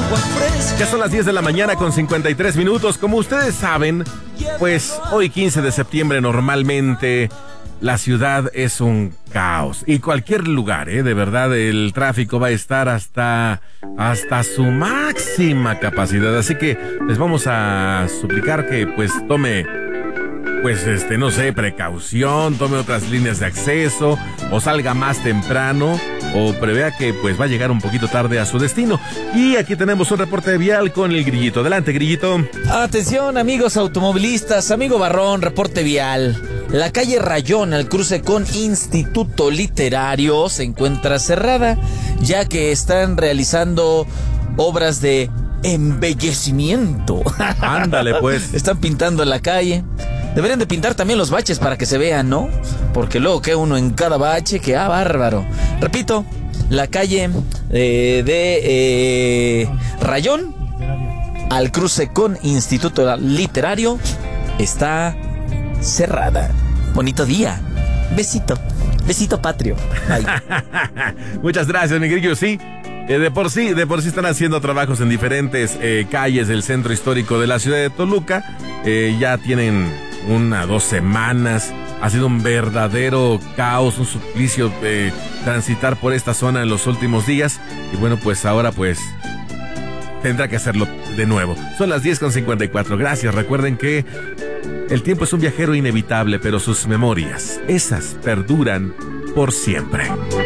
agua fresca. Ya son las 10 de la mañana con 53 minutos. Como ustedes saben, pues hoy 15 de septiembre normalmente la ciudad es un caos. Y cualquier lugar, de verdad, el tráfico va a estar hasta su máxima capacidad. Así que les vamos a suplicar que pues tome, no sé, precaución, tome otras líneas de acceso, o salga más temprano, o prevea que pues va a llegar un poquito tarde a su destino. Y aquí tenemos un reporte vial con el Grillito. Adelante, Grillito. Atención, amigos automovilistas, amigo Barrón, reporte vial. La calle Rayón al cruce con Instituto Literario se encuentra cerrada, ya que están realizando obras de embellecimiento. Ándale, pues. Están pintando la calle. Deberían de pintar también los baches para que se vean, ¿no? Porque luego queda uno en cada bache, que bárbaro. Repito, la calle de Rayón al cruce con Instituto Literario está cerrada. Bonito día. Besito patrio. Muchas gracias, mi Grillo. Sí, de por sí están haciendo trabajos en diferentes calles del centro histórico de la ciudad de Toluca. Ya tienen 1 o 2 semanas. Ha sido un verdadero caos, un suplicio transitar por esta zona en los últimos días. Y bueno, pues ahora pues tendrá que hacerlo de nuevo. Son las 10:54. Gracias. Recuerden que el tiempo es un viajero inevitable, pero sus memorias, esas perduran por siempre.